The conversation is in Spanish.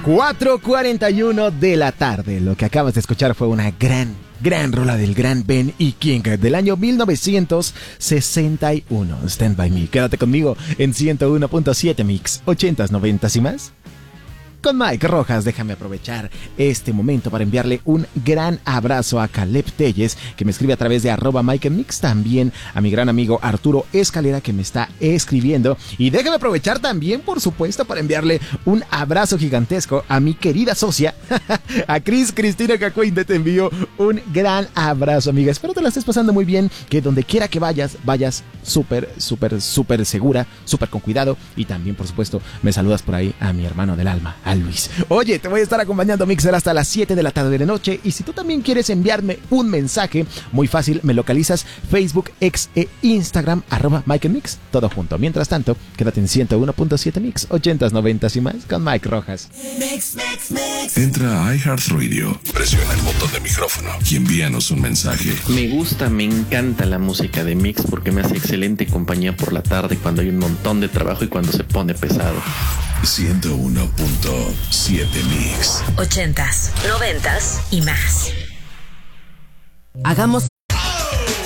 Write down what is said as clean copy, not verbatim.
4:41 de la tarde. Lo que acabas de escuchar fue una gran rola del gran Ben y King del año 1961. Stand By Me. Quédate conmigo en 101.7 Mix, 80s, 90s y más. Con Mike Rojas, déjame aprovechar este momento para enviarle un gran abrazo a Caleb Telles, que me escribe a través de @MikeMix, también a mi gran amigo Arturo Escalera, que me está escribiendo, y déjame aprovechar también, por supuesto, para enviarle un abrazo gigantesco a mi querida socia, a Cristina Cacuinde. Te envío un gran abrazo, amiga. Espero te la estés pasando muy bien, que donde quiera que vayas súper segura, súper con cuidado, y también, por supuesto, me saludas por ahí a mi hermano del alma, a Luis. Oye, te voy a estar acompañando, Mixer, hasta las 7 de la tarde de noche, y si tú también quieres enviarme un mensaje, muy fácil, me localizas Facebook, X e Instagram, @MikeMix, todo junto. Mientras tanto, quédate en 101.7 Mix, 80s, 90s y más, con Mike Rojas. Mix. Entra a iHeartRadio, presiona el botón de micrófono y envíanos un mensaje. Me gusta, me encanta la música de Mix porque me hace excelente compañía por la tarde cuando hay un montón de trabajo y cuando se pone pesado. 101.7 Mix. 80s, 90s y más. Hagamos